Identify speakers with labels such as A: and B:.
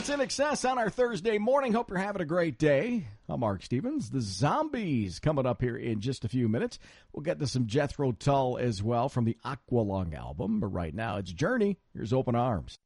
A: It's In Excess on our Thursday morning. Hope you're having a great day. I'm Mark Stevens. The Zombies coming up here in just a few minutes. We'll get to some Jethro Tull as well from the Aqualung album. But right now, it's Journey. Here's Open Arms.